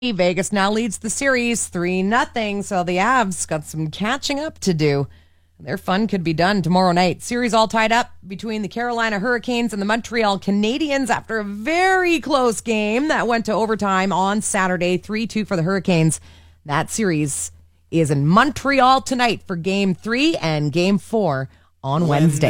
Vegas now leads the series 3-0, so the Avs got some catching up to do. Their fun could be done tomorrow night. Series all tied up between the Carolina Hurricanes and the Montreal Canadiens after a very close game that went to overtime on Saturday, 3-2 for the Hurricanes. That series is in Montreal tonight for Game 3 and Game 4 on Wednesday.